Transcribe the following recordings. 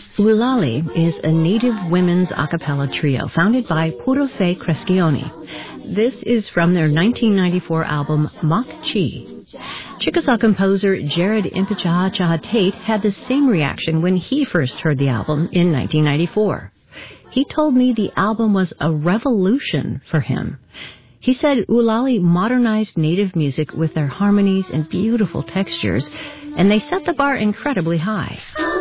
Ulali is a native women's a cappella trio founded by Pura Fé Crescioni. This is from their 1994 album Mak Chi. Chickasaw composer Jared Impichaha Tate had the same reaction when he first heard the album in 1994. He told me the album was a revolution for him. He said Ulali modernized native music with their harmonies and beautiful textures, and they set the bar incredibly high.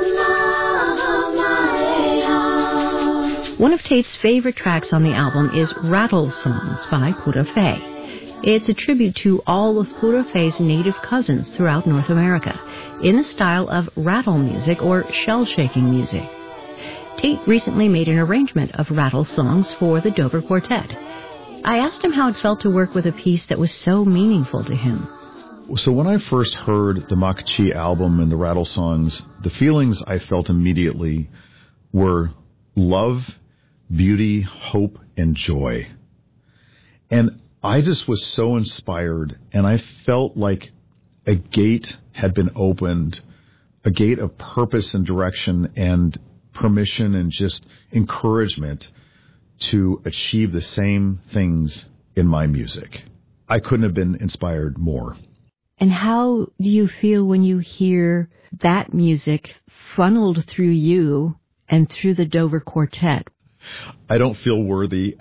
One of Tate's favorite tracks on the album is Rattle Songs by Pura Fé. It's a tribute to all of Pura Fé's native cousins throughout North America, in the style of rattle music or shell-shaking music. Tate recently made an arrangement of Rattle Songs for the Dover Quartet. I asked him how it felt to work with a piece that was so meaningful to him. So when I first heard the Mak Chi album and the Rattle Songs, the feelings I felt immediately were love, beauty, hope, and joy. And I just was so inspired, and I felt like a gate had been opened, a gate of purpose and direction and permission and just encouragement to achieve the same things in my music. I couldn't have been inspired more. And how do you feel when you hear that music funneled through you and through the Dover Quartet? I don't feel worthy.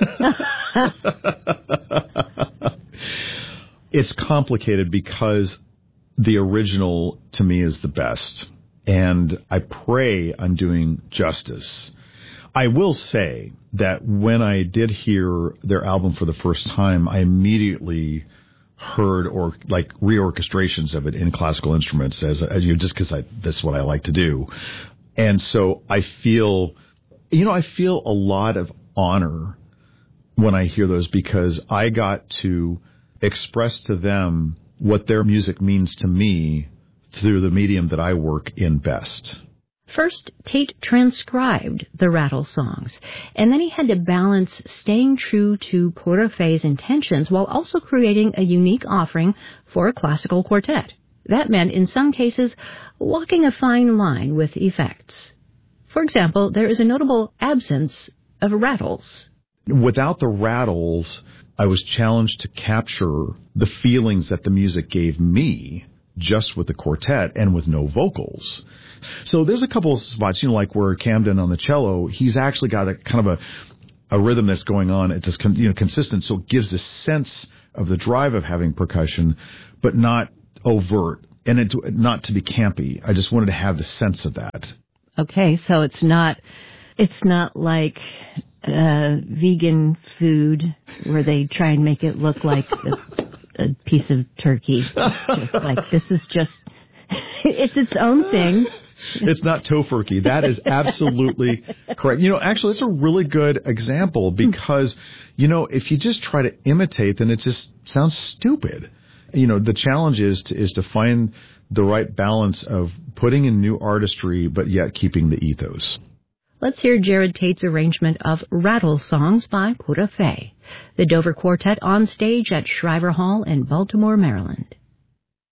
It's complicated because the original to me is the best, and I pray I'm doing justice. I will say that when I did hear their album for the first time, I immediately heard reorchestrations of it in classical instruments just because that's what I like to do. And so I feel a lot of honor when I hear those because I got to express to them what their music means to me through the medium that I work in best. First, Tate transcribed the Rattle Songs, and then he had to balance staying true to Pura Fé's intentions while also creating a unique offering for a classical quartet. That meant, in some cases, walking a fine line with effects. For example, there is a notable absence of rattles. Without the rattles, I was challenged to capture the feelings that the music gave me just with the quartet and with no vocals. So there's a couple of spots, like where Camden on the cello, he's actually got a kind of a rhythm that's going on. It's just consistent, so it gives a sense of the drive of having percussion, but not overt, and not to be campy. I just wanted to have the sense of that. Okay, so it's not like vegan food where they try and make it look like a piece of turkey. Just like this is just, it's its own thing. It's not tofurkey. That is absolutely correct. Actually, it's a really good example because, if you just try to imitate, then it just sounds stupid. The challenge is to find the right balance of putting in new artistry, but yet keeping the ethos. Let's hear Jared Tate's arrangement of Rattle Songs by Pura Fé, the Dover Quartet on stage at Shriver Hall in Baltimore, Maryland.